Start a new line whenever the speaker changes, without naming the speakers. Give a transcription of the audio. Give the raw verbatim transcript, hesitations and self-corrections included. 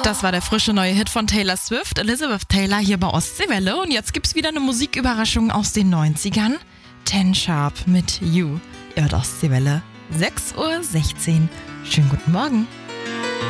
Das war der frische neue Hit von Taylor Swift, Elizabeth Taylor hier bei Ostseewelle. Und jetzt gibt's wieder eine Musiküberraschung aus den neunzigern. Ten Sharp mit You. Ihr hört Ostseewelle, sechs Uhr sechzehn. Schönen guten Morgen.